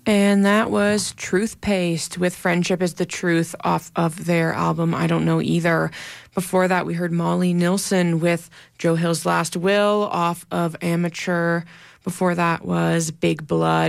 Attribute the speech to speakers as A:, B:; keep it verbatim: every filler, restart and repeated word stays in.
A: And that was Truth Paste with Friendship is the Truth off of their album I Don't Know Either. Before that, we heard Molly Nilsson with Joe Hill's Last Will off of Amateur. Before that was Big Blood